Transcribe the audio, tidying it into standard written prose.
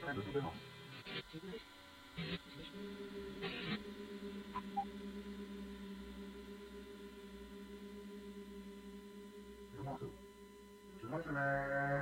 态度特别好。什么事呢？